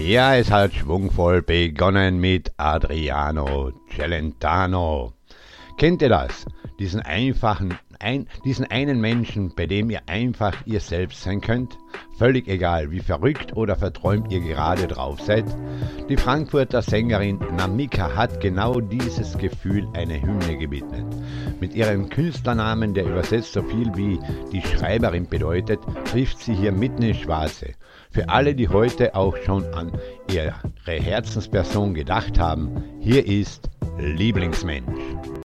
Ja, es hat schwungvoll begonnen mit Adriano Celentano. Kennt ihr das? Diesen einen Menschen, bei dem ihr einfach ihr selbst sein könnt? Völlig egal, wie verrückt oder verträumt ihr gerade drauf seid. Die Frankfurter Sängerin Namika hat genau dieses Gefühl eine Hymne gewidmet. Mit ihrem Künstlernamen, der übersetzt so viel wie die Schreiberin bedeutet, trifft sie hier mitten ins Schwarze. Für alle, die heute auch schon an ihre Herzensperson gedacht haben, hier ist Lieblingsmensch.